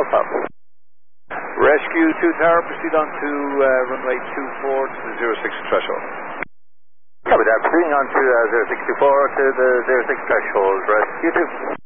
Alpha. Rescue 2 Tower, proceed on to runway 24 to the 06 threshold. Copy that, proceeding on to 0624 to the 06 threshold. Rescue 2.